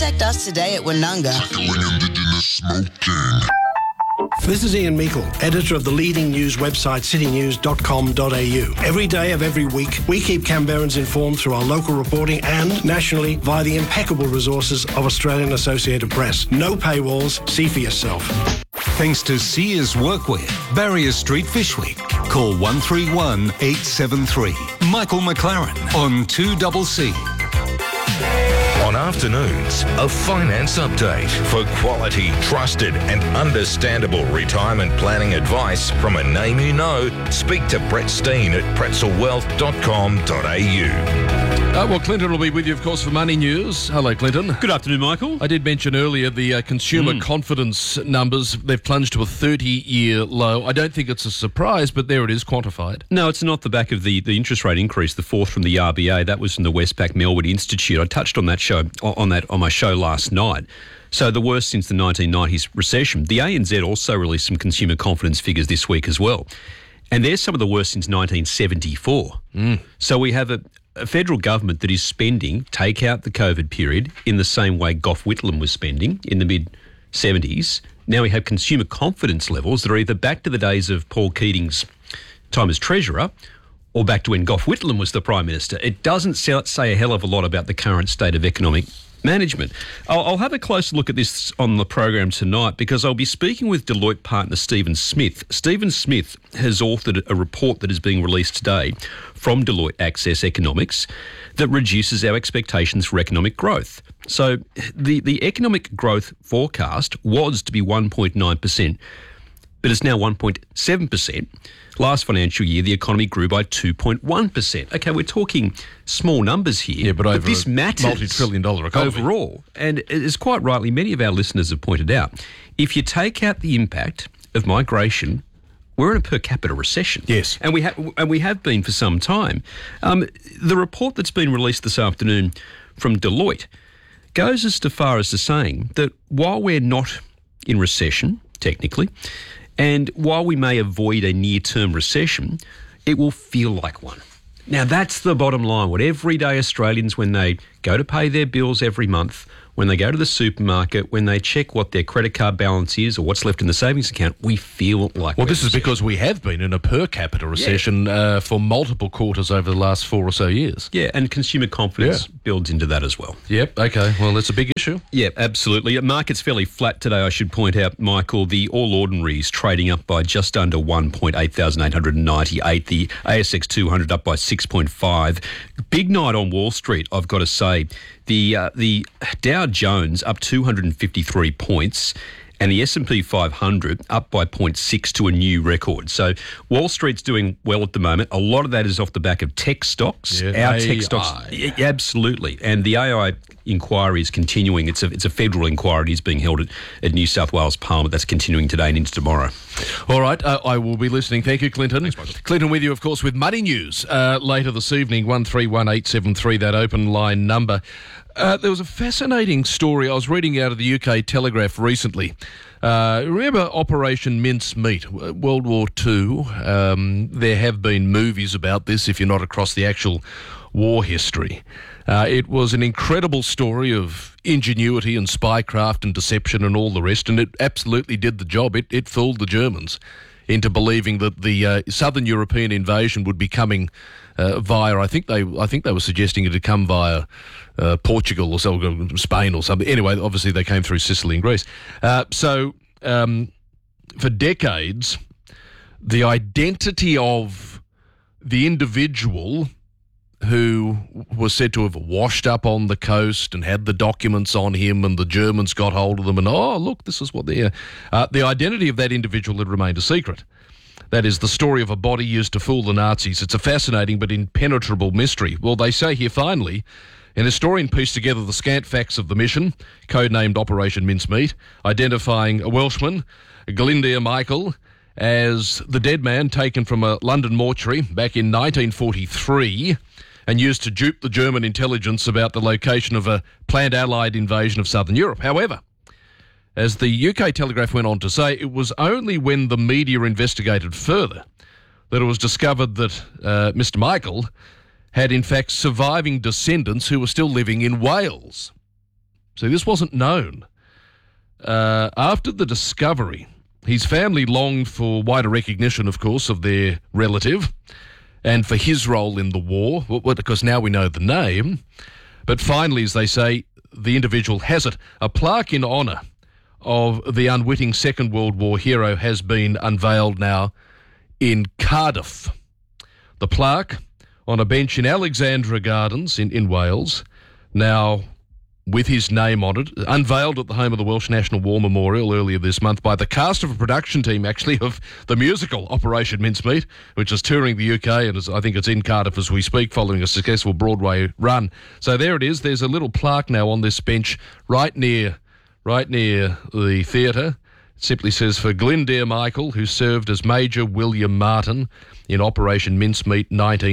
Contact us today at Woononga. This is Ian Meikle, editor of the leading news website citynews.com.au. Every day of every week, we keep Canberrans informed through our local reporting and nationally via the impeccable resources of Australian Associated Press. No paywalls, see for yourself. Thanks to Sears Workwear, Barrier Street, Fyshwick. Call 131 873. Michael McLaren on 2CC. On afternoons, a finance update for quality, trusted and understandable retirement planning advice from a name you know. Speak to Brett Steen at pretzelwealth.com.au. Well, Clinton will be with you, of course, for Money News. Hello, Clinton. Good afternoon, Michael. I did mention earlier the consumer confidence numbers. They've plunged to a 30-year low. I don't think it's a surprise, but there it is, quantified. No, it's not the back of the interest rate increase, the fourth from the RBA. That was from the Westpac Melwood Institute. I touched on that show on my show last night. So the worst since the 1990s recession. The ANZ also released some consumer confidence figures this week as well. And they're some of the worst since 1974. So we have a federal government that is spending, take out the COVID period, in the same way Gough Whitlam was spending in the mid-70s. Now we have consumer confidence levels that are either back to the days of Paul Keating's time as Treasurer or back to when Gough Whitlam was the Prime Minister. It doesn't say a hell of a lot about the current state of economic management. I'll have a closer look at this on the program tonight because I'll be speaking with Deloitte partner Stephen Smith. Stephen Smith has authored a report that is being released today from Deloitte Access Economics that reduces our expectations for economic growth. So the economic growth forecast was to be 1.9%, but it's now 1.7%. Last financial year, the economy grew by 2.1%. Okay, we're talking small numbers here, yeah, but this matters multi-trillion-dollar economy overall. And as quite rightly many of our listeners have pointed out, if you take out the impact of migration, we're in a per capita recession. Yes. And we have been for some time. The report that's been released this afternoon from Deloitte goes as far as to saying that while we're not in recession, technically, and while we may avoid a near-term recession, it will feel like one. Now, that's the bottom line. What everyday Australians, when they go to pay their bills every month, when they go to the supermarket, when they check what their credit card balance is or what's left in the savings account, we feel like. Well, this is because we have been in a per capita recession for multiple quarters over the last 4 or so years. Yeah, and consumer confidence builds into that as well. Yep, okay. Well, that's a big issue. Yeah, absolutely. Market's fairly flat today, I should point out, Michael. The All Ordinaries trading up by just under 1.8,898. The ASX 200 up by 6.5. Big night on Wall Street, I've got to say. The Dow Jones up 253 points and the S&P 500 up by 0.6 to a new record. So Wall Street's doing well at the moment. A lot of that is off the back of tech stocks. Yeah, our tech stocks, absolutely. And the AI inquiry is continuing. It's a federal inquiry is being held at New South Wales Parliament. That's continuing today and into tomorrow. All right, I will be listening. Thank you, Clinton. Thanks, Michael. Clinton with you, of course, with Money News later this evening, 131873, that open line number. There was a fascinating story I was reading out of the UK Telegraph recently. Remember Operation Mincemeat, World War II? There have been movies about this if you're not across the actual war history. It was an incredible story of ingenuity and spycraft and deception and all the rest, and it absolutely did the job. It fooled the Germans into believing that the southern European invasion would be coming via. I think they were suggesting it had come via Portugal or Spain or something. Anyway, obviously they came through Sicily and Greece. So for decades, the identity of the individual who was said to have washed up on the coast and had the documents on him, and the Germans got hold of them, and look, this is what they're. The identity of that individual had remained a secret. That is the story of a body used to fool the Nazis. It's a fascinating but impenetrable mystery. Well, they say here finally, an historian pieced together the scant facts of the mission, codenamed Operation Mincemeat, identifying a Welshman, Glindair Michael, as the dead man taken from a London mortuary back in 1943 and used to dupe the German intelligence about the location of a planned Allied invasion of southern Europe. However, as the UK Telegraph went on to say, it was only when the media investigated further that it was discovered that Mr. Michael had in fact surviving descendants who were still living in Wales. See, this wasn't known. After the discovery, his family longed for wider recognition, of course, of their relative and for his role in the war, because now we know the name. But finally, as they say, the individual has it. A plaque in honour of the unwitting Second World War hero has been unveiled now in Cardiff. The plaque on a bench in Alexandra Gardens in Wales, now with his name on it, unveiled at the home of the Welsh National War Memorial earlier this month by the cast of a production team, actually, of the musical Operation Mincemeat, which is touring the UK, and I think it's in Cardiff as we speak, following a successful Broadway run. So there it is. There's a little plaque now on this bench right near the theatre. It simply says, for Glendaire Michael, who served as Major William Martin in Operation Mincemeat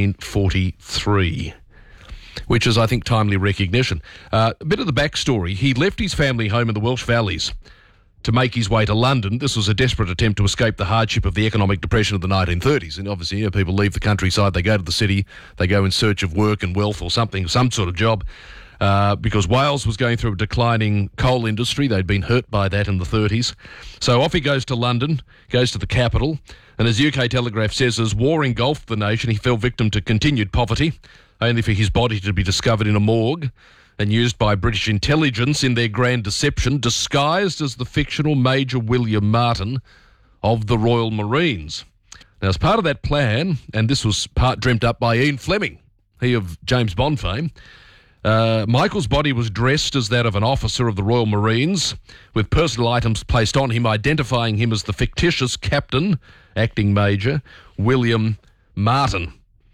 1943. Which is, I think, timely recognition. A bit of the backstory. He left his family home in the Welsh Valleys to make his way to London. This was a desperate attempt to escape the hardship of the economic depression of the 1930s. And obviously, people leave the countryside, they go to the city, they go in search of work and wealth or something, some sort of job, because Wales was going through a declining coal industry. They'd been hurt by that in the 30s. So off he goes to London, goes to the capital, and as UK Telegraph says, as war engulfed the nation, he fell victim to continued poverty, only for his body to be discovered in a morgue and used by British intelligence in their grand deception, disguised as the fictional Major William Martin of the Royal Marines. Now, as part of that plan, and this was part dreamt up by Ian Fleming, he of James Bond fame, Michael's body was dressed as that of an officer of the Royal Marines, with personal items placed on him, identifying him as the fictitious captain, acting Major, William Martin.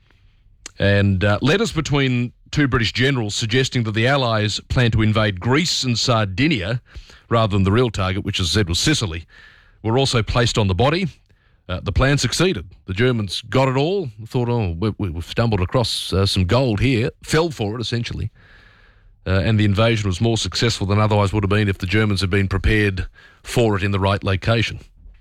And letters between two British generals suggesting that the Allies planned to invade Greece and Sardinia, rather than the real target, which as I said was Sicily, were also placed on the body. The plan succeeded. The Germans got it all, thought, we've stumbled across some gold here, fell for it, essentially. And the invasion was more successful than otherwise would have been if the Germans had been prepared for it in the right location.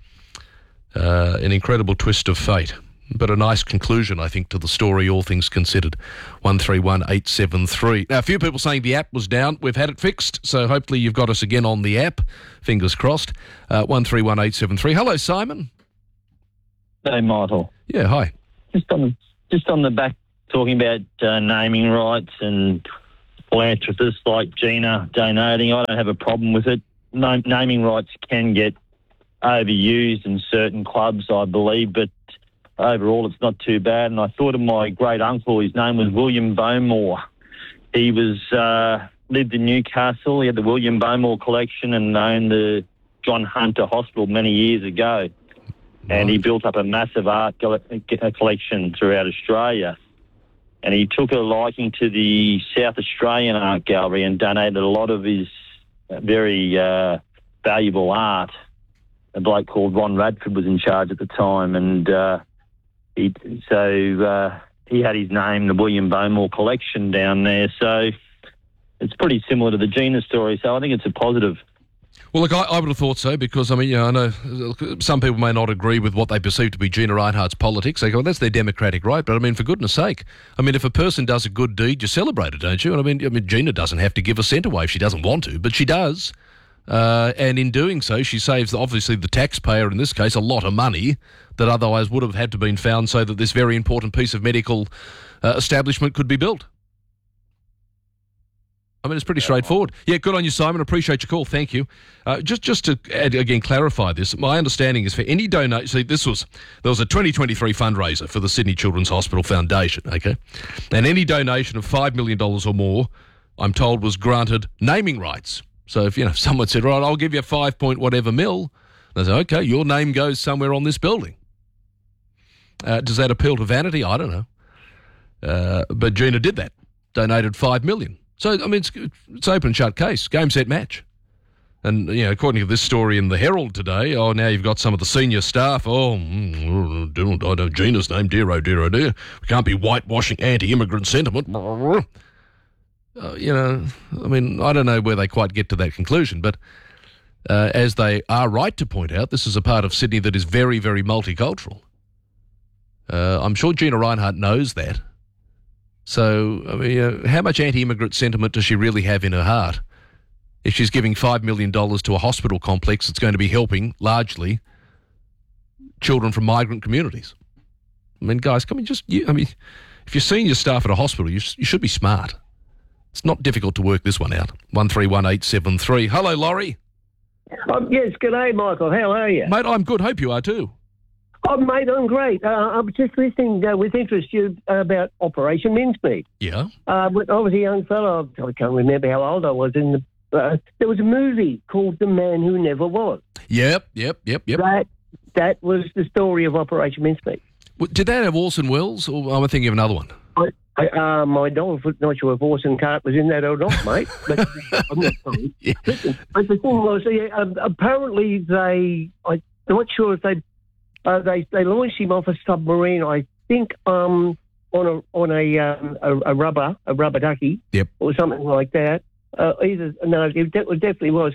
An incredible twist of fate. But a nice conclusion, I think, to the story, all things considered. 131873. Now, a few people saying the app was down. We've had it fixed, so hopefully you've got us again on the app. Fingers crossed. 131873. Hello, Simon. Hey, Michael. Yeah, hi. Just on the back, talking about naming rights and philanthropists like Gina donating, I don't have a problem with it. Naming rights can get overused in certain clubs, I believe, but overall, it's not too bad. And I thought of my great uncle. His name was William Bowmore. He was lived in Newcastle. He had the William Bowmore collection and owned the John Hunter Hospital many years ago. And he built up a massive art collection throughout Australia. And he took a liking to the South Australian Art Gallery and donated a lot of his very valuable art. A bloke called Ron Radford was in charge at the time, and he had his name, the William Bowmore collection, down there. So it's pretty similar to the Gina story. So I think it's a positive. Well, look, I would have thought so because, I mean, I know some people may not agree with what they perceive to be Gina Rinehart's politics. They go, well, that's their democratic right. But, I mean, for goodness sake, I mean, if a person does a good deed, you celebrate it, don't you? And I mean, Gina doesn't have to give a cent away if she doesn't want to, but she does. And in doing so, she saves, obviously, the taxpayer, in this case, a lot of money that otherwise would have had to been found so that this very important piece of medical establishment could be built. I mean, it's pretty straightforward. Yeah, good on you, Simon. Appreciate your call. Thank you. Just to again clarify this, my understanding is for any donation. See, there was a 2023 fundraiser for the Sydney Children's Hospital Foundation. Okay, and any donation of $5 million or more, I'm told, was granted naming rights. So if someone said, right, I'll give you 5 point whatever mil, they say, okay, your name goes somewhere on this building. Does that appeal to vanity? I don't know. But Gina did that, donated $5 million. So, I mean, it's open and shut case, game, set, match. And, according to this story in the Herald today, now you've got some of the senior staff, I know Gina's name, dear, oh dear, oh dear. We can't be whitewashing anti-immigrant sentiment. I mean, I don't know where they quite get to that conclusion, but as they are right to point out, this is a part of Sydney that is very, very multicultural. I'm sure Gina Rinehart knows that. So, I mean, how much anti-immigrant sentiment does she really have in her heart? If she's giving $5 million to a hospital complex, it's going to be helping, largely, children from migrant communities. I mean, guys, if you're senior staff at a hospital, you should be smart. It's not difficult to work this one out. 131873. Hello, Laurie. Yes, g'day, Michael. How are you? Mate, I'm good. Hope you are too. Oh, mate, I'm great. I'm just listening with interest about Operation Mincemeat. Yeah. When I was a young fellow, I can't remember how old I was. There was a movie called The Man Who Never Was. Yep. That was the story of Operation Mincemeat. Did that have Orson Welles, or am I thinking of another one? I'm not sure if Orson Cart was in that or not, mate. But I'm not sorry. Yeah. Listen, but the thing was, apparently I'm not sure if they launched him off a submarine. I think on a rubber ducky, yep, or something like that. It definitely was.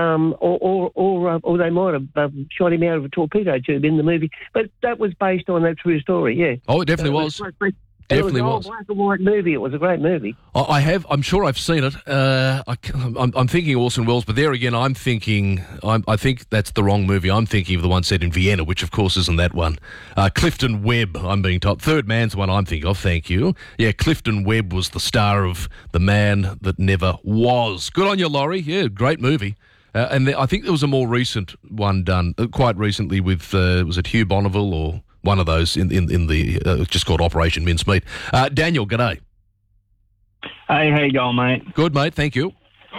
Or they might have shot him out of a torpedo tube in the movie. But that was based on that true story, yeah. Oh, it definitely was. Definitely was. It was a black and white movie. It was a great movie. I'm sure I've seen it. I'm thinking Orson Welles, but there again, I think that's the wrong movie. I'm thinking of the one set in Vienna, which of course isn't that one. Clifton Webb, I'm being told. Third Man's the one I'm thinking of, thank you. Yeah, Clifton Webb was the star of The Man That Never Was. Good on you, Laurie. Yeah, great movie. I think there was a more recent one done quite recently with, was it Hugh Bonneville or one of those in the just called Operation Mincemeat. Daniel, g'day. Hey, how you going, mate? Good, mate. Thank you.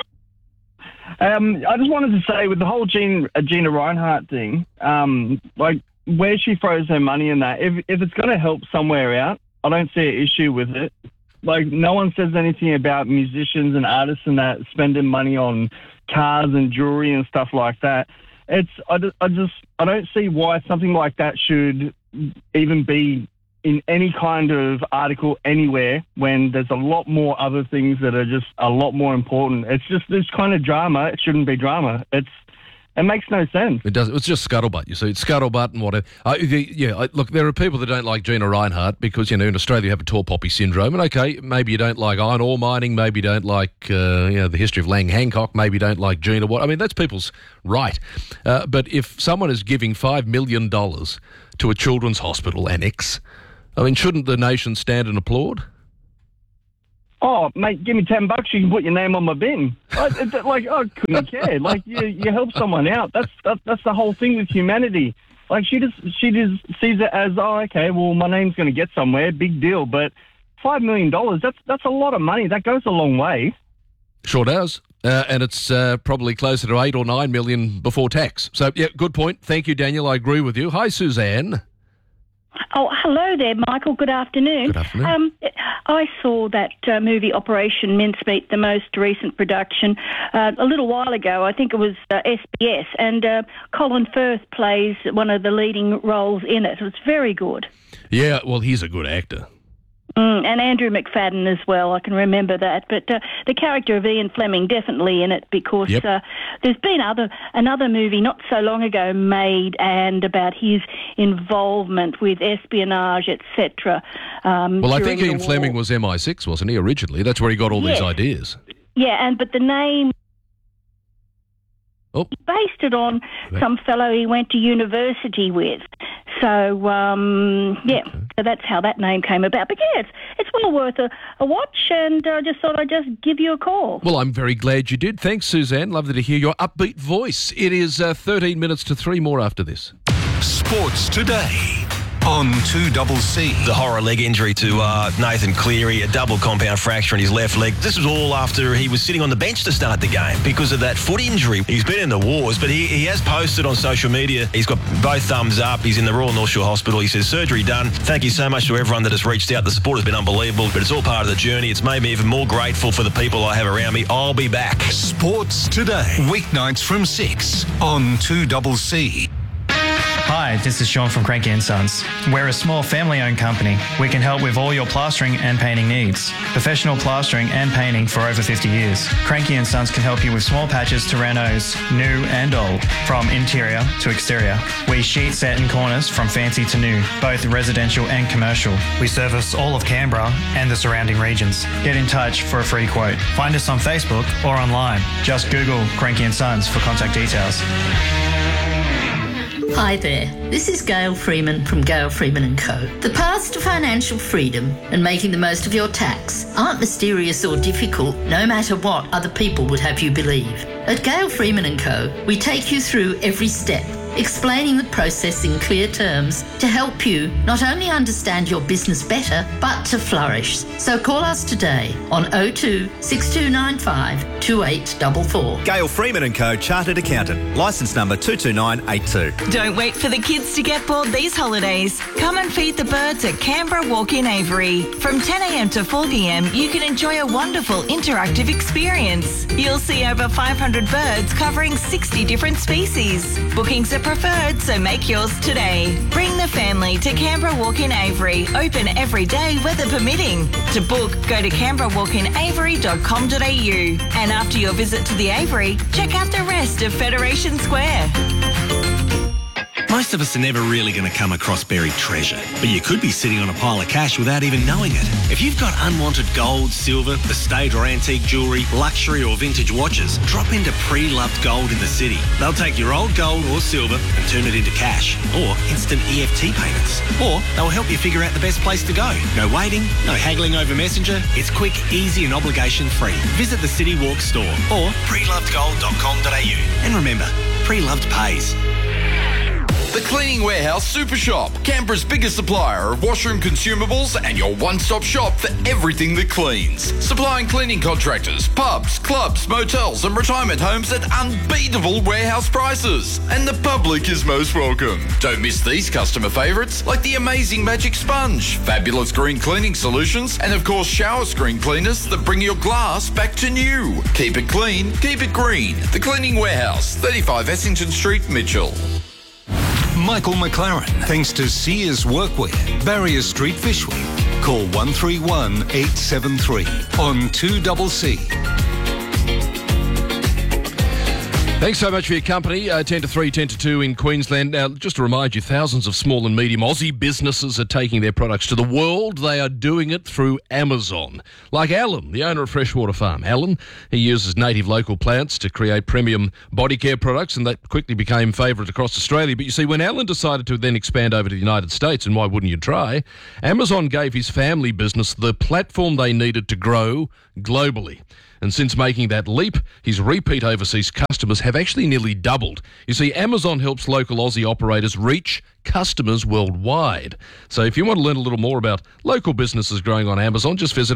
I just wanted to say with the whole Gina Reinhardt thing, like where she throws her money in that, if it's going to help somewhere out, I don't see an issue with it. Like no one says anything about musicians and artists and that spending money on cars and jewelry and stuff like that. I don't see why something like that should even be in any kind of article anywhere when there's a lot more other things that are just a lot more important. It's just this kind of drama. It shouldn't be drama. It makes no sense. It does. It's just scuttlebutt. You see, it's scuttlebutt and whatever. Look, there are people that don't like Gina Reinhardt because, in Australia you have a tall poppy syndrome. And, okay, maybe you don't like iron ore mining. Maybe you don't like, the history of Lang Hancock. Maybe you don't like Gina. That's people's right. But if someone is giving $5 million to a children's hospital annex, shouldn't the nation stand and applaud? Oh, mate, give me $10, you can put your name on my bin. I couldn't care. Like, you help someone out. That's the whole thing with humanity. Like, she just sees it as, oh, okay, well, my name's going to get somewhere, big deal. But $5 million, that's a lot of money. That goes a long way. Sure does. And it's probably closer to 8 or 9 million before tax. So, yeah, good point. Thank you, Daniel. I agree with you. Hi, Suzanne. Oh, hello there, Michael. Good afternoon. Good afternoon. I saw that movie Operation Mincemeat, the most recent production, a little while ago. I think it was SBS, and Colin Firth plays one of the leading roles in it. It's very good. Yeah, well, he's a good actor. And Andrew McFadden as well, I can remember that. But the character of Ian Fleming definitely in it because there's been another movie not so long ago made and about his involvement with espionage, etc. Well, I think Ian Fleming was MI6, wasn't he, originally? That's where he got all these ideas. Yeah, but the name... Oh. He based it on some fellow he went to university with. So, so that's how that name came about. But, yeah, it's well worth a watch, and I just thought I'd just give you a call. Well, I'm very glad you did. Thanks, Suzanne. Lovely to hear your upbeat voice. It is 13 minutes to 3 more after this. Sports Today on 2CC. The horror leg injury to Nathan Cleary, a double compound fracture in his left leg. This was all after he was sitting on the bench to start the game because of that foot injury. He's been in the wars, but he has posted on social media. He's got both thumbs up. He's in the Royal North Shore Hospital. He says, surgery done. Thank you so much to everyone that has reached out. The support has been unbelievable, but it's all part of the journey. It's made me even more grateful for the people I have around me. I'll be back. Sports Today, weeknights from 6 on 2CC. Hi, this is Sean from Cranky & Sons. We're a small family-owned company. We can help with all your plastering and painting needs. Professional plastering and painting for over 50 years. Cranky & Sons can help you with small patches to renos, new and old, from interior to exterior. We sheet set in corners from fancy to new, both residential and commercial. We service all of Canberra and the surrounding regions. Get in touch for a free quote. Find us on Facebook or online. Just Google Cranky & Sons for contact details. Hi there, this is Gail Freeman from Gail Freeman & Co. The paths to financial freedom and making the most of your tax aren't mysterious or difficult, no matter what other people would have you believe. At Gail Freeman & Co, we take you through every step, explaining the process in clear terms to help you not only understand your business better, but to flourish. So call us today on 02 6295 2844. Gail Freeman & Co, Chartered Accountant, licence number 22982. Don't wait for the kids to get bored these holidays. Come and feed the birds at Canberra Walk-in Avery. From 10 a.m. to 4 p.m, you can enjoy a wonderful interactive experience. You'll see over 500 birds covering 60 different species. Bookings are preferred, so make yours today. Bring the family to Canberra Walk-in Avery, open every day, weather permitting. To book, go to canberrawalkinavery.com.au. And after your visit to the Avery, check out the rest of Federation Square. Most of us are never really going to come across buried treasure, but you could be sitting on a pile of cash without even knowing it. If you've got unwanted gold, silver, estate or antique jewellery, luxury or vintage watches, drop into Pre-Loved Gold in the city. They'll take your old gold or silver and turn it into cash, or instant EFT payments. Or they'll help you figure out the best place to go. No waiting, no haggling over Messenger. It's quick, easy and obligation-free. Visit the City Walk store or prelovedgold.com.au. And remember, Pre-Loved pays. The Cleaning Warehouse Super Shop, Canberra's biggest supplier of washroom consumables and your one-stop shop for everything that cleans. Supplying cleaning contractors, pubs, clubs, motels and retirement homes at unbeatable warehouse prices. And the public is most welcome. Don't miss these customer favourites like the amazing Magic Sponge, fabulous green cleaning solutions and of course shower screen cleaners that bring your glass back to new. Keep it clean, keep it green. The Cleaning Warehouse, 35 Essington Street, Mitchell. Michael McLaren, thanks to Sears Workwear, Barrier Street, Fyshwick. Call 131 873 on 2CC. Thanks so much for your company. 10 to 3, 10 to 2 in Queensland. Now, just to remind you, thousands of small and medium Aussie businesses are taking their products to the world. They are doing it through Amazon. Like Alan, the owner of Freshwater Farm. Alan, he uses native local plants to create premium body care products, and that quickly became favourite across Australia. But you see, when Alan decided to then expand over to the United States, and why wouldn't you try, Amazon gave his family business the platform they needed to grow globally. And since making that leap, his repeat overseas customers have actually nearly doubled. You see, Amazon helps local Aussie operators reach customers worldwide. So if you want to learn a little more about local businesses growing on Amazon, just visit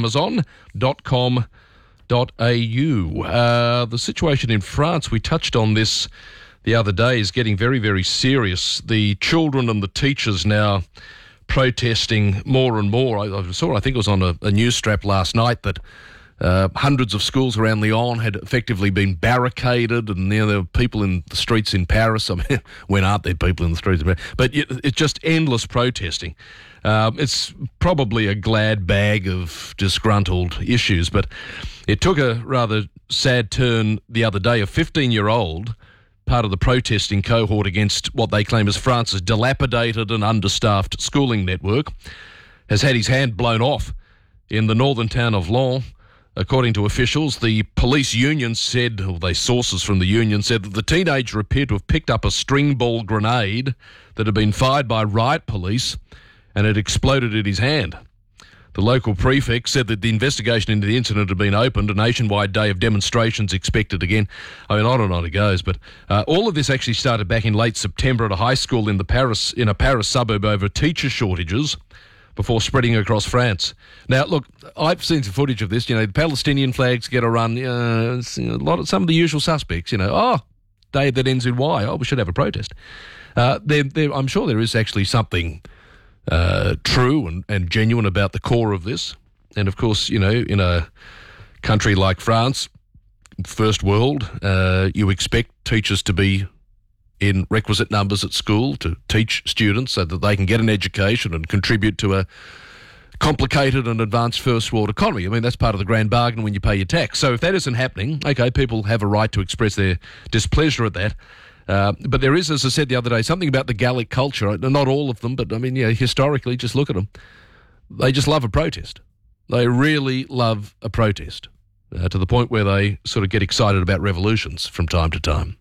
aboutamazon.com.au. The situation in France, we touched on this the other day, is getting very, very serious. The children and the teachers now protesting more and more. I think it was on a news strap last night that hundreds of schools around Lyon had effectively been barricaded, and there were people in the streets in Paris. I mean, when aren't there people in the streets? But it's just endless protesting. It's probably a glad bag of disgruntled issues, but it took a rather sad turn the other day. A 15-year-old, part of the protesting cohort against what they claim is France's dilapidated and understaffed schooling network, has had his hand blown off in the northern town of Lyon. According to officials, the police union said, or sources from the union said, that the teenager appeared to have picked up a string ball grenade that had been fired by riot police and had exploded in his hand. The local prefect said that the investigation into the incident had been opened, a nationwide day of demonstrations expected again. I mean, on and on it goes. But all of this actually started back in late September at a high school in a Paris suburb over teacher shortages, before spreading across France. Now, look, I've seen some footage of this. You know, the Palestinian flags get a run. Some of the usual suspects. Day that ends in Y. Oh, we should have a protest. I'm sure there is actually something true and genuine about the core of this. And of course, in a country like France, first world, you expect teachers to be in requisite numbers at school to teach students so that they can get an education and contribute to a complicated and advanced first world economy. I mean, that's part of the grand bargain when you pay your tax. So if that isn't happening, okay, people have a right to express their displeasure at that. But there is, as I said the other day, something about the Gallic culture. Not all of them, but I mean, historically, just look at them. They just love a protest. They really love a protest to the point where they sort of get excited about revolutions from time to time.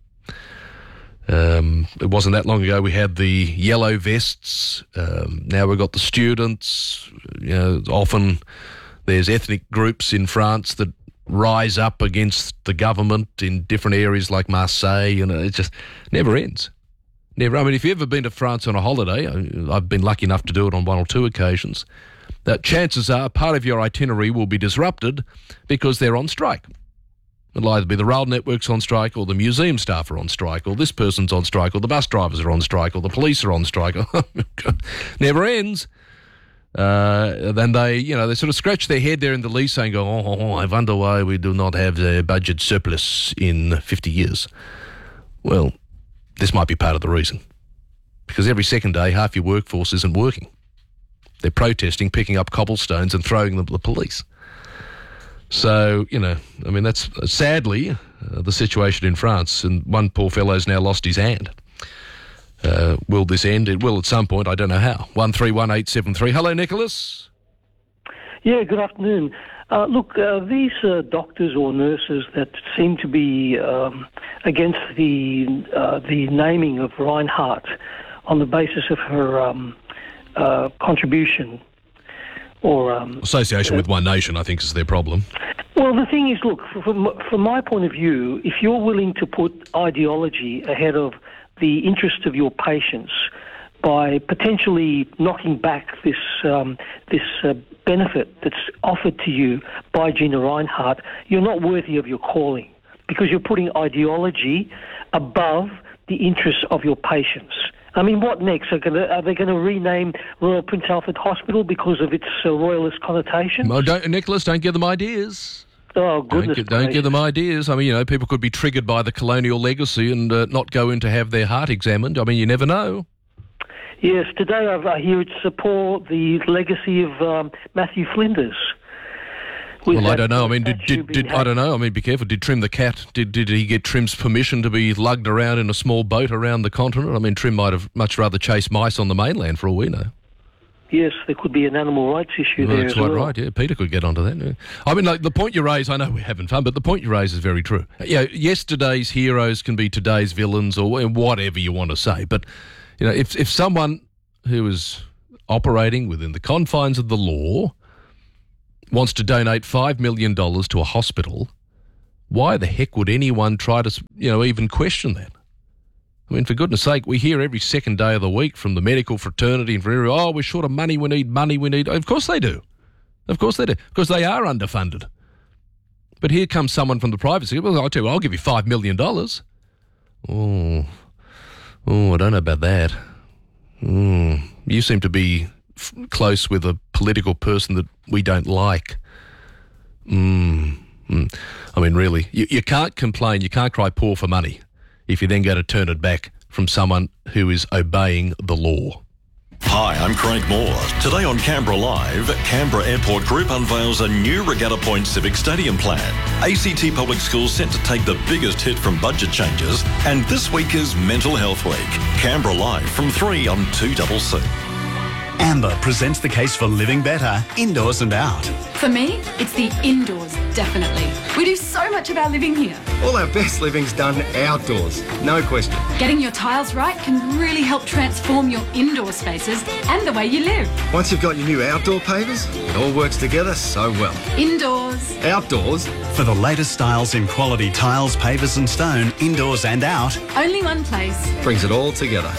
It wasn't that long ago we had the yellow vests. Now we've got the students. Often there's ethnic groups in France that rise up against the government in different areas like Marseille, and it just never ends. Never. I mean, if you've ever been to France on a holiday, I've been lucky enough to do it on one or two occasions, that chances are part of your itinerary will be disrupted because they're on strike. It'll either be the rail network's on strike, or the museum staff are on strike, or this person's on strike, or the bus drivers are on strike, or the police are on strike. Never ends. Then they sort of scratch their head there in the Lycée and go, I wonder why we do not have a budget surplus in 50 years. Well, this might be part of the reason. Because every second day, half your workforce isn't working. They're protesting, picking up cobblestones and throwing them at the police. So, I mean, that's sadly the situation in France, and one poor fellow's now lost his hand. Will this end? It will at some point. I don't know how. 131873. Hello, Nicholas. Yeah, good afternoon. Look, these doctors or nurses that seem to be against the naming of Reinhardt on the basis of her contribution or association with One Nation, I think, is their problem. Well, the thing is, look, from my point of view, if you're willing to put ideology ahead of the interest of your patients by potentially knocking back this benefit that's offered to you by Gina Reinhardt, you're not worthy of your calling, because you're putting ideology above the interests of your patients. I mean, what next? Are they going to rename Royal Prince Alfred Hospital because of its royalist connotation? Well, Nicholas, don't give them ideas. Oh, goodness. Don't give them ideas. I mean, people could be triggered by the colonial legacy and not go in to have their heart examined. I mean, you never know. Yes, today I hear it support the legacy of Matthew Flinders. Well, I don't know. I mean, I don't know. I mean, be careful. Did Trim the cat? Did he get Trim's permission to be lugged around in a small boat around the continent? I mean, Trim might have much rather chase mice on the mainland, for all we know. Yes, there could be an animal rights issue there as well. That's quite right, yeah. Peter could get onto that. Yeah. I mean, like, the point you raise, I know we're having fun, but the point you raise is very true. Yesterday's heroes can be today's villains, or whatever you want to say. But, if someone who is operating within the confines of the law wants to donate $5 million to a hospital, why the heck would anyone try to, even question that? I mean, for goodness sake, we hear every second day of the week from the medical fraternity and from everyone, we're short of money, we need money, we need... Of course they do. Of course they do. Because they are underfunded. But here comes someone from the private sector, well, I'll tell you, I'll give you $5 million. Oh, I don't know about that. You seem to be close with a political person that we don't like. I mean, really, you can't complain, you can't cry poor for money if you then go to turn it back from someone who is obeying the law. Hi, I'm Craig Moore. Today on Canberra Live, Canberra Airport Group unveils a new Regatta Point Civic Stadium plan. ACT Public Schools set to take the biggest hit from budget changes, and this week is Mental Health Week. Canberra Live from 3 on 2CC. Amber presents the case for living better, indoors and out. For me, it's the indoors, definitely. We do so much of our living here. All our best living's done outdoors, no question. Getting your tiles right can really help transform your indoor spaces and the way you live. Once you've got your new outdoor pavers, it all works together so well. Indoors. Outdoors. For the latest styles in quality tiles, pavers and stone, indoors and out. Only one place. Brings it all together.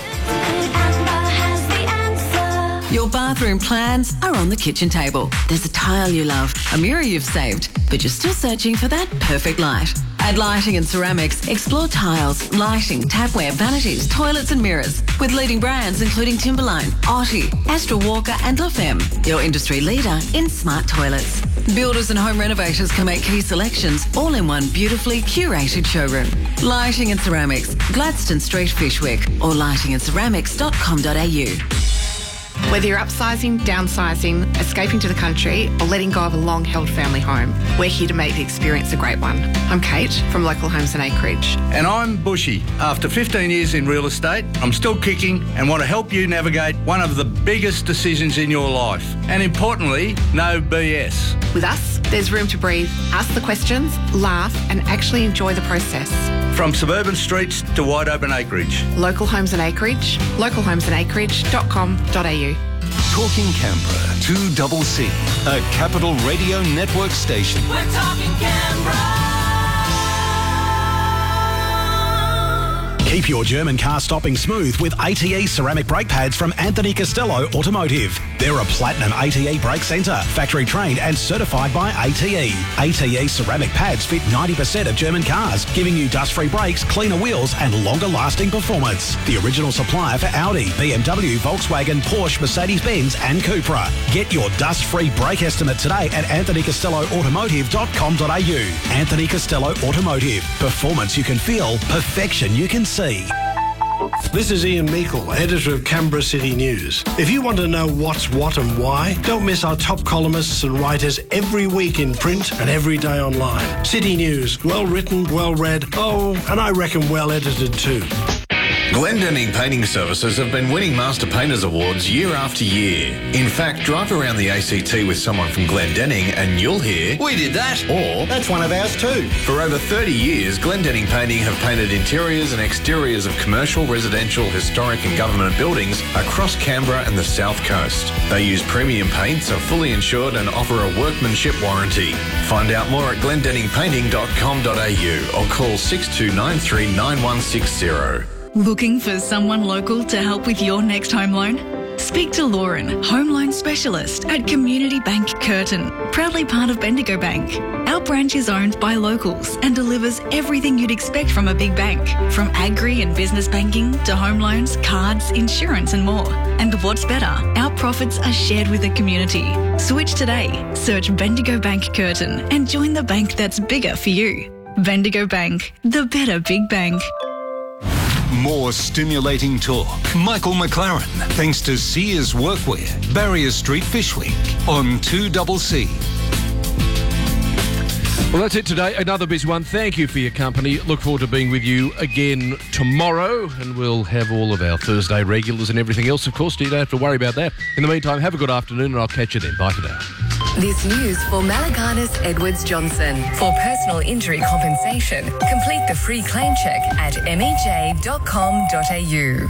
Your bathroom plans are on the kitchen table. There's a tile you love, a mirror you've saved, but you're still searching for that perfect light. At Lighting and Ceramics, explore tiles, lighting, tapware, vanities, toilets and mirrors with leading brands including Timberline, Otti, Astral Walker and La Femme, your industry leader in smart toilets. Builders and home renovators can make key selections all in one beautifully curated showroom. Lighting and Ceramics, Gladstone Street, Fyshwick, or lightingandceramics.com.au. Whether you're upsizing, downsizing, escaping to the country, or letting go of a long-held family home, we're here to make the experience a great one. I'm Kate from Local Homes and Acreage. And I'm Bushy. After 15 years in real estate, I'm still kicking and want to help you navigate one of the biggest decisions in your life. And importantly, no BS. With us, there's room to breathe, ask the questions, laugh, and actually enjoy the process. From suburban streets to wide open acreage. Local Homes and Acreage, localhomesandacreage.com.au. Talking Canberra, 2CC, a Capital Radio Network station. We're talking Canberra. Keep your German car stopping smooth with ATE ceramic brake pads from Anthony Costello Automotive. They're a platinum ATE brake centre, factory trained and certified by ATE. ATE ceramic pads fit 90% of German cars, giving you dust-free brakes, cleaner wheels and longer-lasting performance. The original supplier for Audi, BMW, Volkswagen, Porsche, Mercedes-Benz and Cupra. Get your dust-free brake estimate today at anthonycostelloautomotive.com.au. Anthony Costello Automotive. Performance you can feel, perfection you can see. This is Ian Meikle, editor of Canberra City News. If you want to know what's what and why, don't miss our top columnists and writers every week in print and every day online. City News, well written, well read, and I reckon well edited too. Glendenning Painting Services have been winning Master Painters Awards year after year. In fact, drive around the ACT with someone from Glendenning and you'll hear, "We did that," or "That's one of ours too." For over 30 years, Glendenning Painting have painted interiors and exteriors of commercial, residential, historic and government buildings across Canberra and the South Coast. They use premium paints, are fully insured and offer a workmanship warranty. Find out more at glendenningpainting.com.au or call 6293 9160. Looking for someone local to help with your next home loan? Speak to Lauren, home loan specialist at Community Bank Curtin, proudly part of Bendigo Bank. Our branch is owned by locals and delivers everything you'd expect from a big bank, from agri and business banking to home loans, cards, insurance and more. And what's better, our profits are shared with the community. Switch today. Search Bendigo Bank Curtin and join the bank that's bigger for you. Bendigo Bank, the better big bank. More stimulating talk. Michael McLaren, thanks to Sears Workwear, Barrier Street, Fyshwick, on 2CC. Well, that's it today. Another busy one. Thank you for your company. Look forward to being with you again tomorrow, and we'll have all of our Thursday regulars and everything else, of course. You don't have to worry about that. In the meantime, have a good afternoon, and I'll catch you then. Bye for now. This news for Malaganas Edwards Johnson. For personal injury compensation, complete the free claim check at mej.com.au.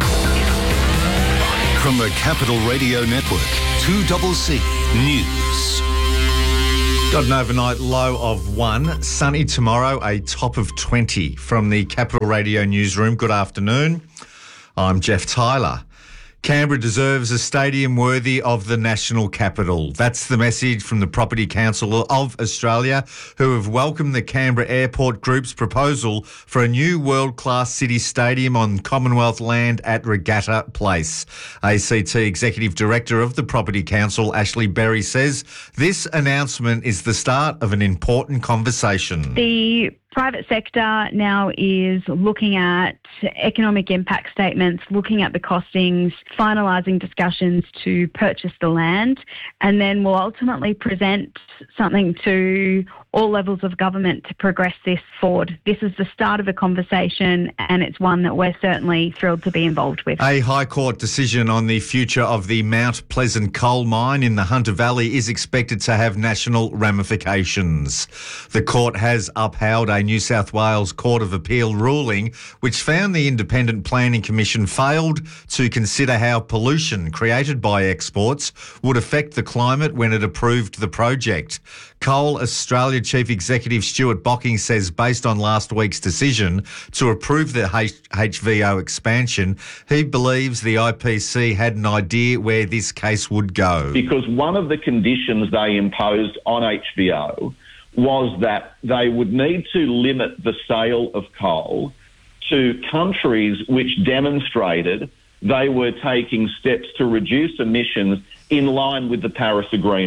From the Capital Radio Network, 2CC News. Got an overnight low of 1. Sunny tomorrow, a top of 20 from the Capital Radio newsroom. Good afternoon. I'm Jeff Tyler. Canberra deserves a stadium worthy of the national capital. That's the message from the Property Council of Australia, who have welcomed the Canberra Airport Group's proposal for a new world-class city stadium on Commonwealth land at Regatta Place. ACT Executive Director of the Property Council, Ashley Berry, says this announcement is the start of an important conversation. The private sector now is looking at economic impact statements, looking at the costings, finalising discussions to purchase the land, and then will ultimately present something to all levels of government to progress this forward. This is the start of a conversation, and it's one that we're certainly thrilled to be involved with. A High Court decision on the future of the Mount Pleasant coal mine in the Hunter Valley is expected to have national ramifications. The court has upheld a New South Wales Court of Appeal ruling which found the Independent Planning Commission failed to consider how pollution created by exports would affect the climate when it approved the project. Coal Australia Chief Executive Stuart Bocking says based on last week's decision to approve the HVO expansion, he believes the IPC had an idea where this case would go. Because one of the conditions they imposed on HVO was that they would need to limit the sale of coal to countries which demonstrated they were taking steps to reduce emissions in line with the Paris Agreement.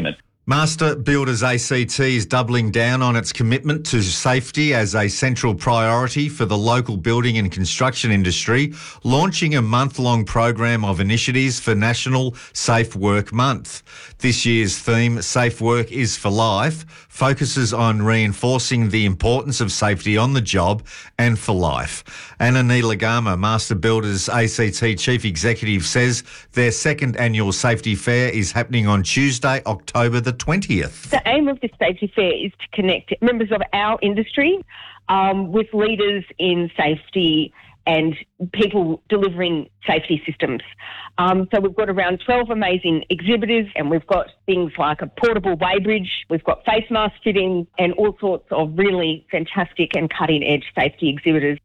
Master Builders ACT is doubling down on its commitment to safety as a central priority for the local building and construction industry, launching a month-long program of initiatives for National Safe Work Month. This year's theme, Safe Work is for Life, focuses on reinforcing the importance of safety on the job and for life. Anna Neelagama, Master Builders ACT Chief Executive, says their second annual safety fair is happening on Tuesday, October the 20th. The aim of this safety fair is to connect members of our industry with leaders in safety and people delivering safety systems. So we've got around 12 amazing exhibitors, and we've got things like a portable weighbridge, we've got face mask fitting, and all sorts of really fantastic and cutting-edge safety exhibitors.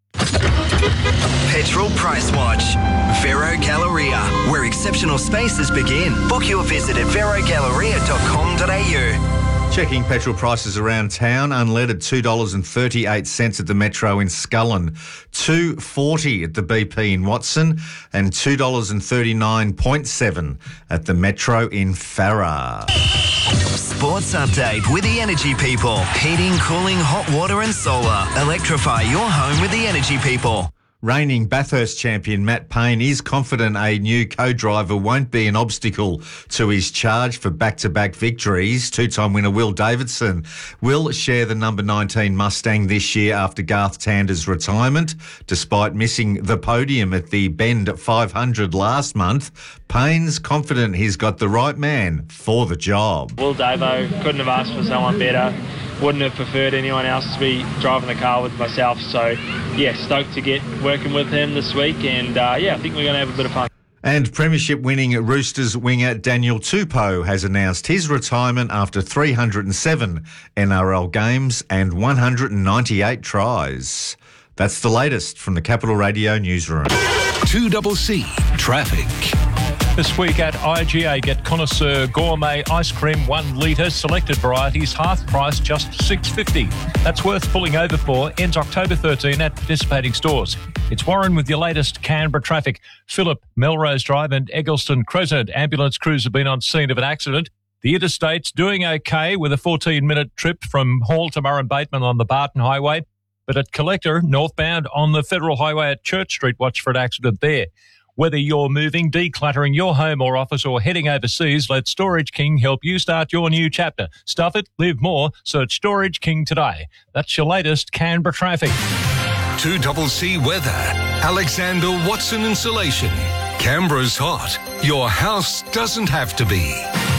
Petrol Price Watch. Vero Galleria, where exceptional spaces begin. Book your visit at verogalleria.com.au. Checking petrol prices around town. Unleaded $2.38 at the Metro in Scullin, $2.40 at the BP in Watson, and $2.39.7 at the Metro in Farrer. Sports update with the Energy People. Heating, cooling, hot water and solar. Electrify your home with the Energy People. Reigning Bathurst champion Matt Payne is confident a new co-driver won't be an obstacle to his charge for back-to-back victories. Two-time winner Will Davidson will share the number 19 Mustang this year after Garth Tander's retirement. Despite missing the podium at the Bend 500 last month, Payne's confident he's got the right man for the job. Will Davo, couldn't have asked for someone better. Wouldn't have preferred anyone else to be driving the car with myself. So, yeah, stoked to get working with him this week. And, I think we're going to have a bit of fun. And premiership-winning Roosters winger Daniel Tupou has announced his retirement after 307 NRL games and 198 tries. That's the latest from the Capital Radio newsroom. 2CC Traffic. This week at IGA, get Connoisseur Gourmet Ice Cream 1 litre, selected varieties, half price, just $6.50. That's worth pulling over for. Ends October 13 at participating stores. It's Warren with your latest Canberra traffic. Phillip, Melrose Drive and Eggleston Crescent ambulance crews have been on scene of an accident. The interstate's doing okay with a 14-minute trip from Hall to Murray Bateman on the Barton Highway. But at Collector, northbound on the Federal Highway at Church Street, watch for an accident there. Whether you're moving, decluttering your home or office, or heading overseas, let Storage King help you start your new chapter. Stuff it, live more. Search Storage King today. That's your latest Canberra traffic. 2CC Weather. Alexander Watson Insulation. Canberra's hot. Your house doesn't have to be.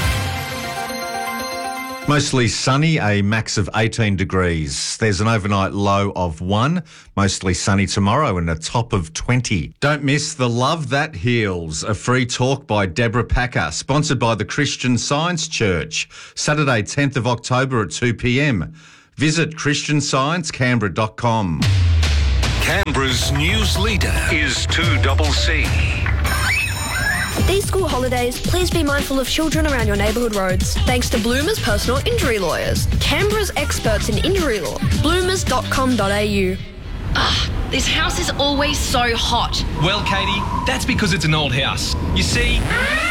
Mostly sunny, a max of 18 degrees. There's an overnight low of 1. Mostly sunny tomorrow and a top of 20. Don't miss the Love That Heals, a free talk by Deborah Packer, sponsored by the Christian Science Church. Saturday, 10th of October at 2 p.m. Visit christiansciencecanberra.com. Canberra's news leader is 2CC. These school holidays, please be mindful of children around your neighbourhood roads. Thanks to Bloomers Personal Injury Lawyers, Canberra's experts in injury law. bloomers.com.au. This house is always so hot. Well, Katie, that's because it's an old house. You see...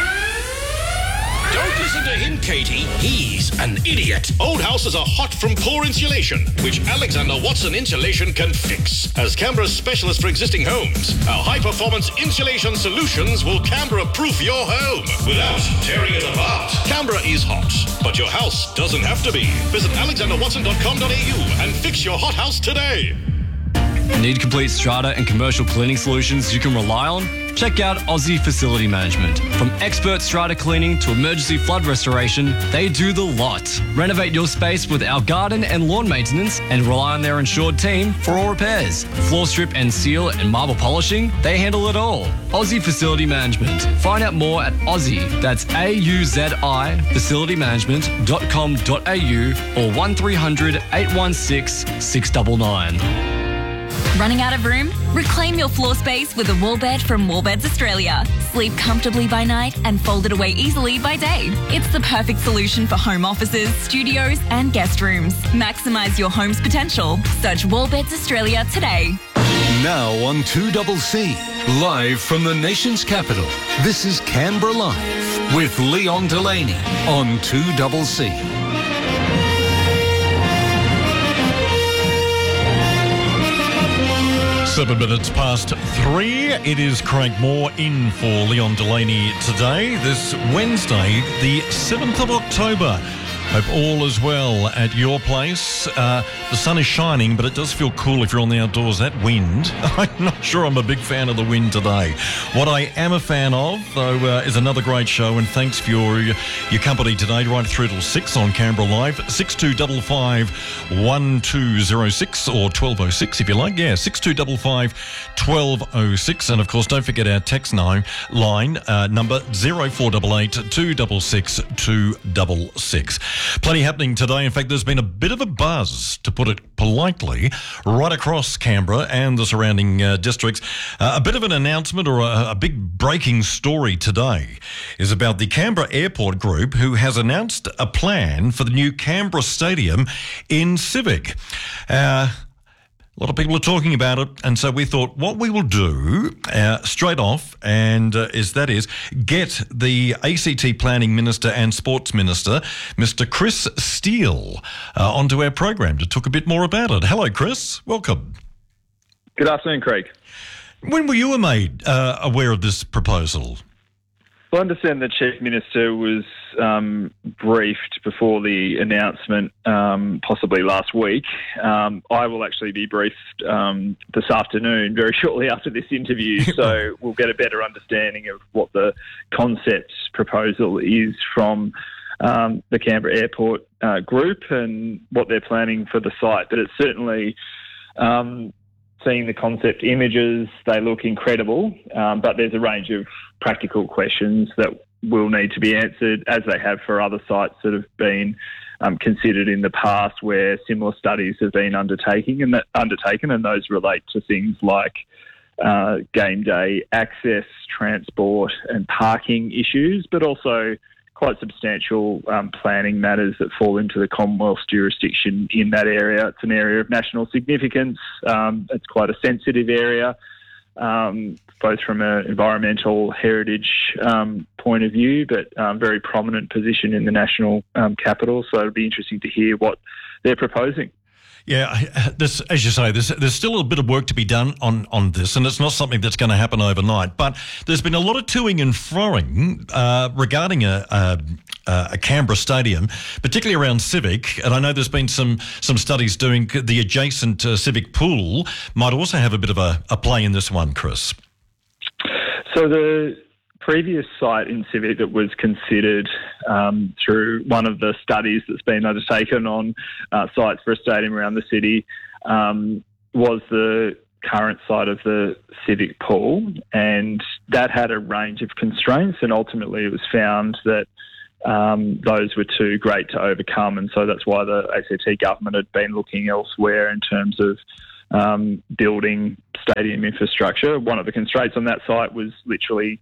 Don't listen to him, Katie. He's an idiot. Old houses are hot from poor insulation, which Alexander Watson Insulation can fix. As Canberra's specialist for existing homes, our high-performance insulation solutions will Canberra-proof your home without tearing it apart. Canberra is hot, but your house doesn't have to be. Visit alexanderwatson.com.au and fix your hot house today. Need complete strata and commercial cleaning solutions you can rely on? Check out Aussie Facility Management. From expert strata cleaning to emergency flood restoration, they do the lot. Renovate your space with our garden and lawn maintenance and rely on their insured team for all repairs. Floor strip and seal and marble polishing, they handle it all. Aussie Facility Management. Find out more at Aussie, that's AUZI, facilitymanagement.com.au or 1300 816 699. Running out of room? Reclaim your floor space with a wall bed from Wallbeds Australia. Sleep comfortably by night and fold it away easily by day. It's the perfect solution for home offices, studios and guest rooms. Maximise your home's potential. Search Wallbeds Australia today. Now on 2CC, live from the nation's capital, this is Canberra Live. with Leon Delaney on 2CC. 7 minutes past 3. It is Craig Moore in for Leon Delaney today, this Wednesday, the 7th of October. Hope all is well at your place. The sun is shining, but it does feel cool if you're on the outdoors. That wind, I'm not sure I'm a big fan of the wind today. What I am a fan of, though, is another great show, and thanks for your company today, right through till 6 on Canberra Live. 6255 1206 or 1206 if you like. Yeah, 6255 1206. And of course, don't forget our text line number 0488 266 266. Plenty happening today. In fact, there's been a bit of a buzz, to put it politely, right across Canberra and the surrounding districts. A bit of an announcement, or a big breaking story today, is about the Canberra Airport Group, who has announced a plan for the new Canberra Stadium in Civic. A lot of people are talking about it, and so we thought what we will do straight off is get the ACT Planning Minister and Sports Minister, Mr. Chris Steele, onto our program to talk a bit more about it. Hello, Chris. Welcome. Good afternoon, Craig. When were you made aware of this proposal? Well, I understand the Chief Minister was briefed before the announcement, possibly last week. I will actually be briefed this afternoon, very shortly after this interview, so we'll get a better understanding of what the concept proposal is from the Canberra Airport Group and what they're planning for the site. But it's certainly... seeing the concept images, they look incredible, but there's a range of practical questions that will need to be answered, as they have for other sites that have been considered in the past where similar studies have been undertaken, and those relate to things like game day access, transport and parking issues, but also quite substantial planning matters that fall into the Commonwealth's jurisdiction in that area. It's an area of national significance. It's quite a sensitive area, both from an environmental heritage point of view, but very prominent position in the national capital. So it'll be interesting to hear what they're proposing. Yeah, this, as you say, there's still a bit of work to be done on this, and it's not something that's going to happen overnight. But there's been a lot of toing and froing regarding a Canberra stadium, particularly around Civic. And I know there's been some studies doing the adjacent Civic pool might also have a bit of a play in this one, Chris. So the previous site in Civic that was considered through one of the studies that's been undertaken on sites for a stadium around the city was the current site of the Civic pool, and that had a range of constraints, and ultimately it was found that those were too great to overcome, and so that's why the ACT government had been looking elsewhere in terms of building stadium infrastructure. One of the constraints on that site was literally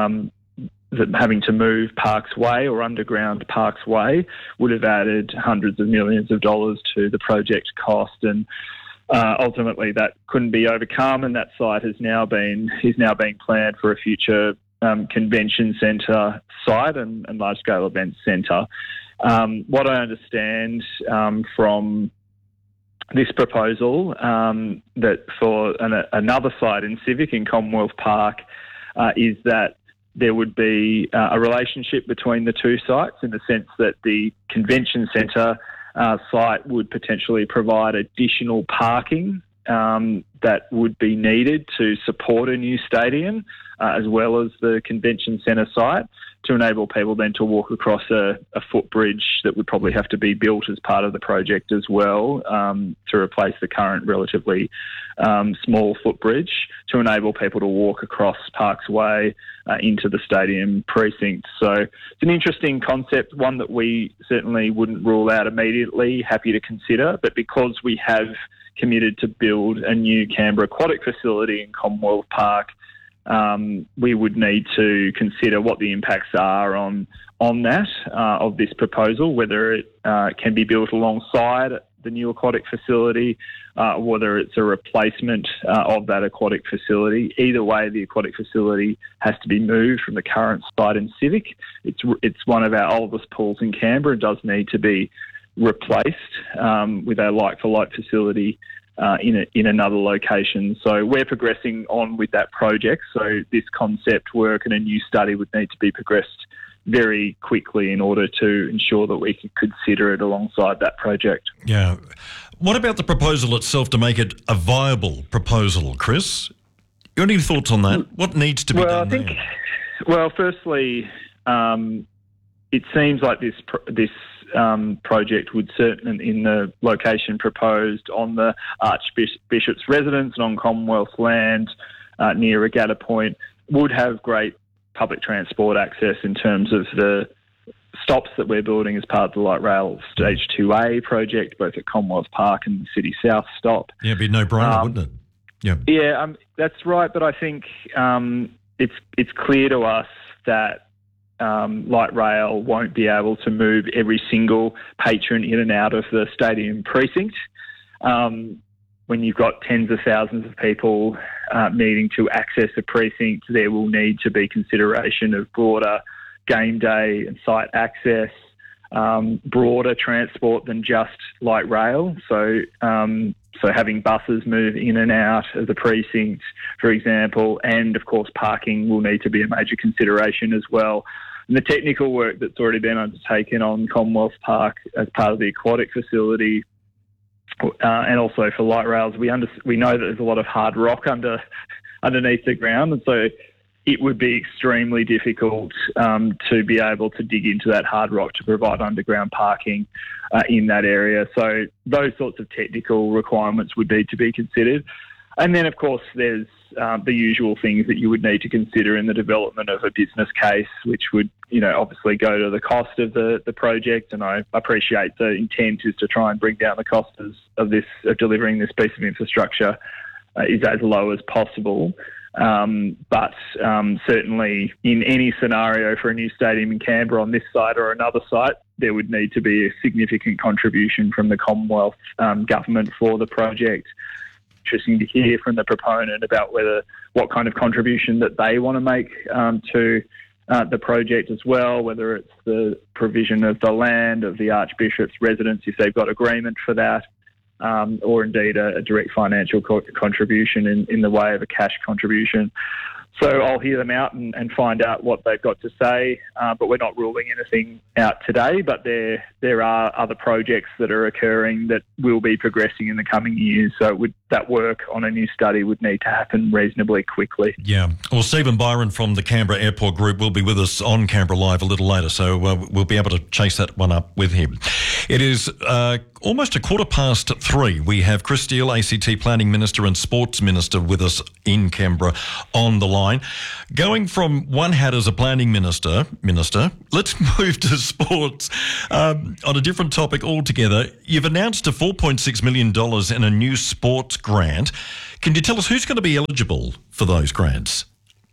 having to move Parks Way or underground Parks Way would have added hundreds of millions of dollars to the project cost, and ultimately that couldn't be overcome, and that site is now being planned for a future convention centre site and large-scale events centre. What I understand from this proposal, that for another site in Civic in Commonwealth Park, is that there would be a relationship between the two sites, in the sense that the convention centre site would potentially provide additional parking that would be needed to support a new stadium, as well as the convention centre site, to enable people then to walk across a footbridge that would probably have to be built as part of the project as well, to replace the current relatively small footbridge, to enable people to walk across Parks Way into the stadium precinct. So it's an interesting concept, one that we certainly wouldn't rule out immediately, happy to consider, but because we have committed to build a new Canberra aquatic facility in Commonwealth Park, we would need to consider what the impacts are on that of this proposal, whether it can be built alongside the new aquatic facility, whether it's a replacement of that aquatic facility. Either way, the aquatic facility has to be moved from the current site in Civic. It's one of our oldest pools in Canberra and does need to be replaced with a like-for-like facility in another location. So we're progressing on with that project. So this concept work and a new study would need to be progressed very quickly in order to ensure that we could consider it alongside that project. Yeah. What about the proposal itself to make it a viable proposal, Chris? You got any thoughts on that? What needs to be done there? Well, firstly, it seems like this project would certainly, in the location proposed on the Archbishop's residence and on Commonwealth land near Regatta Point, would have great public transport access in terms of the stops that we're building as part of the Light Rail Stage 2A project, both at Commonwealth Park and the City South stop. Yeah, it'd be a no-brainer, wouldn't it? Yeah. Yeah, that's right. But I think it's clear to us that Light Rail won't be able to move every single patron in and out of the stadium precinct. When you've got tens of thousands of people needing to access a precinct, there will need to be consideration of broader game day and site access, broader transport than just light rail. So having buses move in and out of the precinct, for example, and of course parking will need to be a major consideration as well. And the technical work that's already been undertaken on Commonwealth Park as part of the aquatic facility, and also for light rails, we know that there's a lot of hard rock underneath the ground, and so it would be extremely difficult to be able to dig into that hard rock to provide underground parking in that area. So those sorts of technical requirements would need to be considered. And then, of course, there's the usual things that you would need to consider in the development of a business case, which would, obviously go to the cost of the project. And I appreciate the intent is to try and bring down the cost of delivering this piece of infrastructure is as low as possible. But certainly in any scenario for a new stadium in Canberra on this site or another site, there would need to be a significant contribution from the Commonwealth government for the project. Interesting to hear from the proponent about what kind of contribution that they want to make to the project as well, whether it's the provision of the land of the Archbishop's residence, if they've got agreement for that, or indeed a direct financial contribution in the way of a cash contribution. So I'll hear them out and find out what they've got to say, but we're not ruling anything out today. But there are other projects that are occurring that will be progressing in the coming years. So that work on a new study would need to happen reasonably quickly. Yeah. Well, Stephen Byron from the Canberra Airport Group will be with us on Canberra Live a little later, so we'll be able to chase that one up with him. It is almost 3:15. We have Chris Steele, ACT Planning Minister and Sports Minister, with us in Canberra on the line. Going from one hat as a planning minister, let's move to sports on a different topic altogether. You've announced a $4.6 million in a new sports grant. Can you tell us who's going to be eligible for those grants?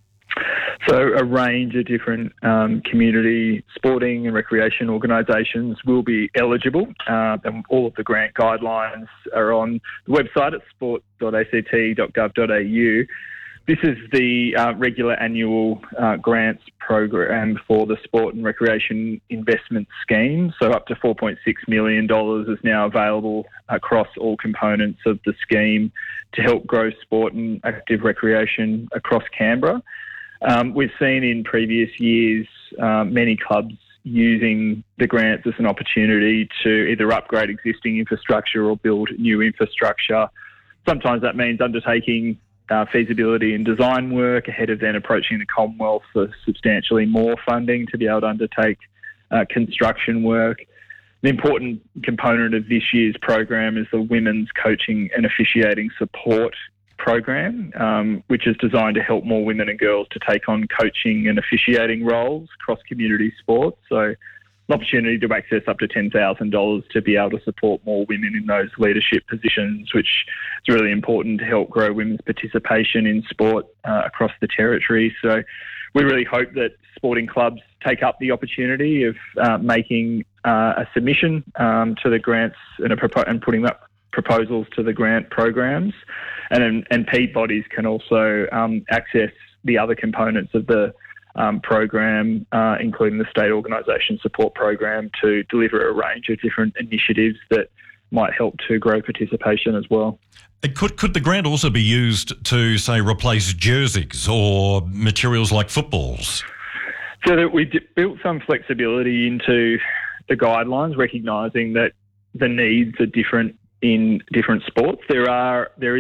So a range of different community sporting and recreation organisations will be eligible. And all of the grant guidelines are on the website at sport.act.gov.au. This is the regular annual grants program for the Sport and Recreation Investment Scheme. So up to $4.6 million is now available across all components of the scheme to help grow sport and active recreation across Canberra. We've seen in previous years many clubs using the grants as an opportunity to either upgrade existing infrastructure or build new infrastructure. Sometimes that means undertaking feasibility and design work ahead of then approaching the Commonwealth for substantially more funding to be able to undertake construction work. The important component of this year's program is the Women's Coaching and Officiating Support program, which is designed to help more women and girls to take on coaching and officiating roles across community sports. So an opportunity to access up to $10,000 to be able to support more women in those leadership positions, which is really important to help grow women's participation in sport across the territory. So we really hope that sporting clubs take up the opportunity of making a submission to the grants and putting up proposals to the grant programs, and peat bodies can also access the other components of the program, including the state organisation support program, to deliver a range of different initiatives that might help to grow participation as well. Could the grant also be used to, say, replace jerseys or materials like footballs? So that we built some flexibility into the guidelines, recognising that the needs are different in different sports. There is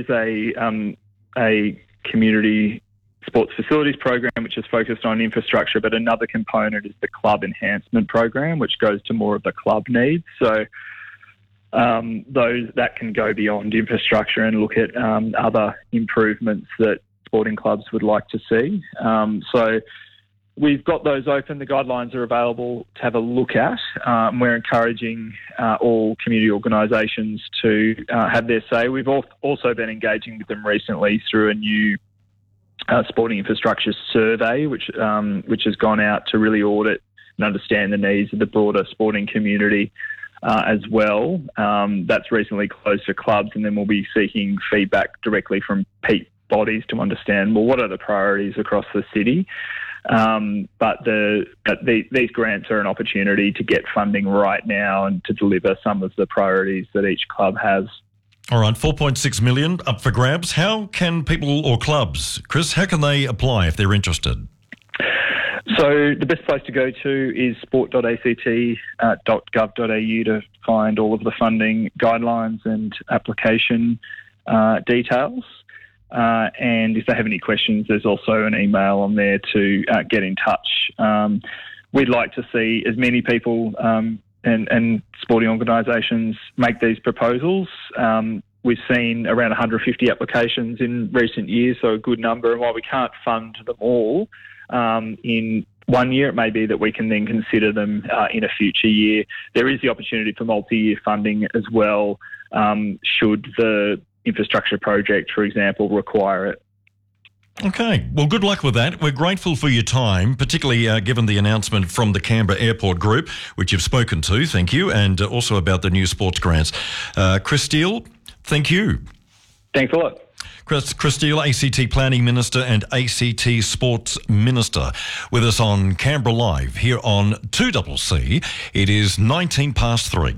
a community sports facilities program which is focused on infrastructure, but another component is the club enhancement program, which goes to more of the club needs. So those that can go beyond infrastructure and look at other improvements that sporting clubs would like to see. So we've got those open. The guidelines are available to have a look at. We're encouraging all community organisations to have their say. We've also been engaging with them recently through a new sporting infrastructure survey, which has gone out to really audit and understand the needs of the broader sporting community as well. That's recently closed for clubs, and then we'll be seeking feedback directly from peat bodies to understand, well, what are the priorities across the city? But these grants are an opportunity to get funding right now and to deliver some of the priorities that each club has. All right, 4.6 million up for grabs. How can people or clubs, Chris, how can they apply if they're interested? So the best place to go to is sport.act.gov.au to find all of the funding guidelines and application details. And if they have any questions, there's also an email on there to get in touch. We'd like to see as many people and sporting organisations make these proposals. We've seen around 150 applications in recent years, so a good number. And while we can't fund them all in 1 year, it may be that we can then consider them in a future year. There is the opportunity for multi-year funding as well, should the infrastructure project, for example, require it. Okay, well, good luck with that. We're grateful for your time, particularly given the announcement from the Canberra Airport Group, which you've spoken to, thank you, and also about the new sports grants. Chris Steele, thank you. Thanks a lot. Chris Steele, ACT Planning Minister and ACT Sports Minister, with us on Canberra Live here on 2CC. It is 19 past 3.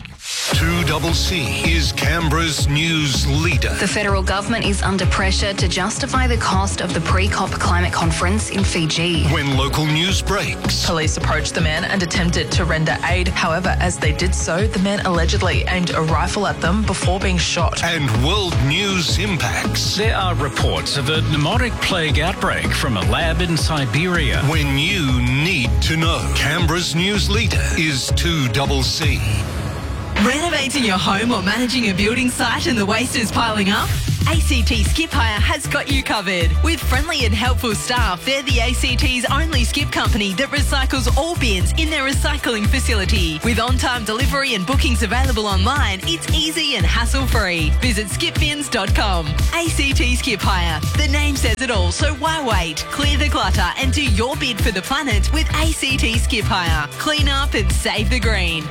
2CC is Canberra's news leader. The federal government is under pressure to justify the cost of the pre-COP climate conference in Fiji. When local news breaks. Police approached the men and attempted to render aid. However, as they did so, the men allegedly aimed a rifle at them before being shot. And world news impacts. There are reports of a pneumonic plague outbreak from a lab in Siberia. When you need to know, Canberra's news leader is 2CC. Renovating your home or managing a building site and the waste is piling up? ACT Skip Hire has got you covered. With friendly and helpful staff, they're the ACT's only skip company that recycles all bins in their recycling facility. With on-time delivery and bookings available online, it's easy and hassle-free. Visit skipbins.com. ACT Skip Hire. The name says it all, so why wait? Clear the clutter and do your bid for the planet with ACT Skip Hire. Clean up and save the green.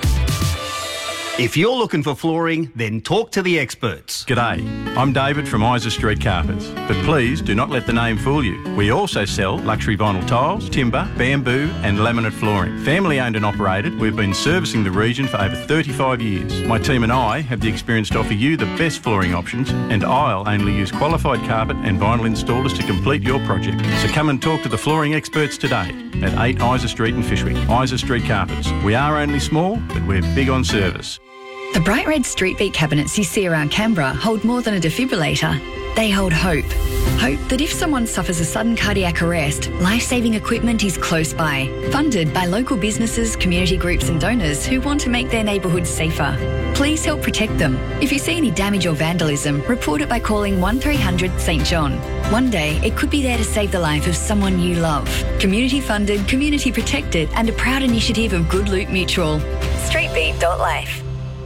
If you're looking for flooring, then talk to the experts. G'day, I'm David from Isa Street Carpets, but please do not let the name fool you. We also sell luxury vinyl tiles, timber, bamboo and laminate flooring. Family owned and operated, we've been servicing the region for over 35 years. My team and I have the experience to offer you the best flooring options, and I'll only use qualified carpet and vinyl installers to complete your project. So come and talk to the flooring experts today at 8 Isa Street in Fyshwick. Isa Street Carpets. We are only small, but we're big on service. The bright red street beat cabinets you see around Canberra hold more than a defibrillator. They hold hope. Hope that if someone suffers a sudden cardiac arrest, life-saving equipment is close by. Funded by local businesses, community groups and donors who want to make their neighbourhoods safer. Please help protect them. If you see any damage or vandalism, report it by calling 1300 St John. One day, it could be there to save the life of someone you love. Community funded, community protected and a proud initiative of Good Loot Mutual. Streetbeat.life.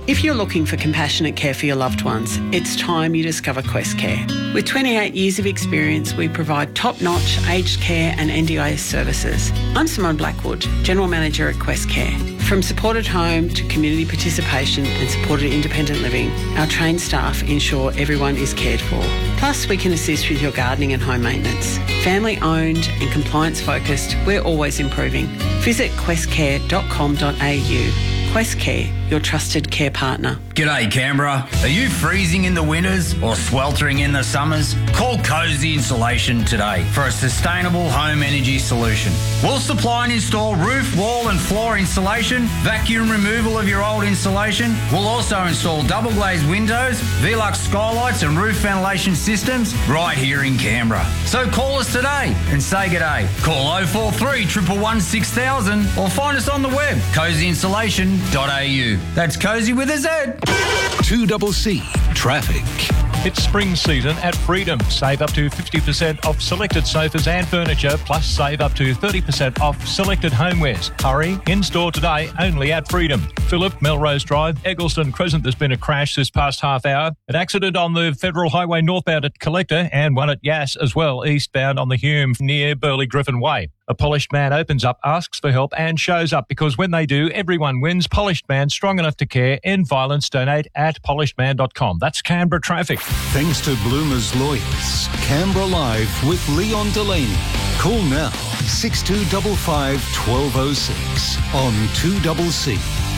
If you're looking for compassionate care for your loved ones, it's time you discover Quest Care. With 28 years of experience, we provide top-notch aged care and NDIS services. I'm Simone Blackwood, General Manager at Quest Care. From supported home to community participation and supported independent living, our trained staff ensure everyone is cared for. Plus, we can assist with your gardening and home maintenance. Family-owned and compliance-focused, we're always improving. Visit questcare.com.au. Quest Care, your trusted care partner. G'day Canberra. Are you freezing in the winters or sweltering in the summers? Call Cozy Insulation today for a sustainable home energy solution. We'll supply and install roof, wall and floor insulation, vacuum removal of your old insulation. We'll also install double glazed windows, Velux skylights and roof ventilation systems right here in Canberra. So call us today and say g'day. Call 043 111 6000 or find us on the web, cozyinsulation.au. That's Cozy with a Z. 2CC Traffic. It's spring season at Freedom. Save up to 50% off selected sofas and furniture, plus save up to 30% off selected homewares. Hurry, in-store today, only at Freedom. Phillip, Melrose Drive, Eggleston Crescent. There's been a crash this past half hour. An accident on the Federal Highway northbound at Collector and one at Yass as well, eastbound on the Hume near Burley Griffin Way. A Polished Man opens up, asks for help and shows up because when they do, everyone wins. Polished Man, strong enough to care. End violence. Donate at polishedman.com. That's Canberra Traffic. Thanks to Bloomer's Lawyers. Canberra Live with Leon Delaney. Call now 6255 1206 on 2CC.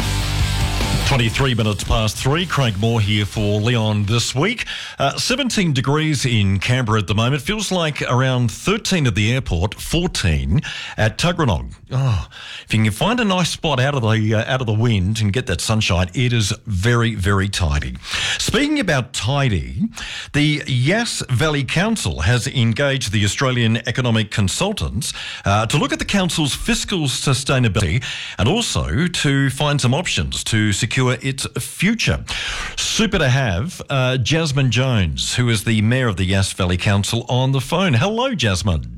23 minutes past 3. Craig Moore here for Leon this week. 17 degrees in Canberra at the moment. Feels like around 13 at the airport, 14 at Tuggeranong. Oh, if you can find a nice spot out of the wind and get that sunshine, it is very, very tidy. Speaking about tidy, the Yass Valley Council has engaged the Australian Economic Consultants to look at the council's fiscal sustainability and also to find some options to secure its future. Super to have Jasmine Jones, who is the Mayor of the Yass Valley Council, on the phone. Hello, Jasmine.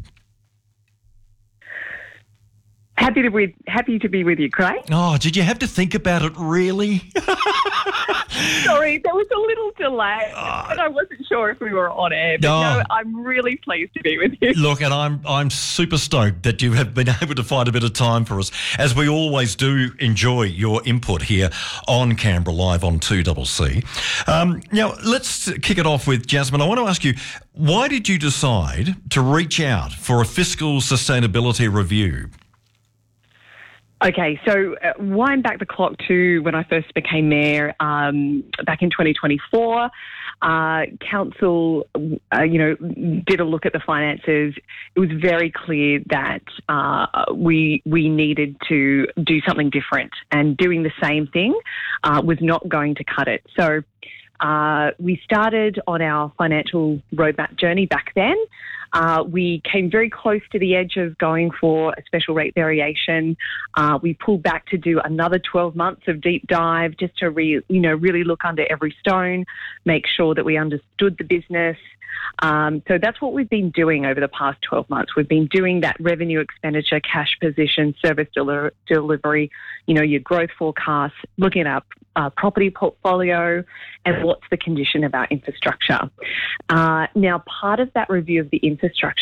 Happy to be with you, Craig. Oh, did you have to think about it, really? Sorry, there was a little delay, and I wasn't sure if we were on air. But no, I'm really pleased to be with you. Look, and I'm super stoked that you have been able to find a bit of time for us, as we always do enjoy your input here on Canberra Live on 2CC. Now, let's kick it off with Jasmine. I want to ask you, why did you decide to reach out for a fiscal sustainability review? Okay, so wind back the clock to when I first became mayor back in 2024. Council, did a look at the finances. It was very clear that we needed to do something different, and doing the same thing was not going to cut it. So we started on our financial roadmap journey back then. We came very close to the edge of going for a special rate variation. We pulled back to do another 12 months of deep dive just to really look under every stone, make sure that we understood the business. So that's what we've been doing over the past 12 months. We've been doing that revenue, expenditure, cash position, service delivery, your growth forecasts, looking at our property portfolio, and what's the condition of our infrastructure. Now, part of that review of the infrastructure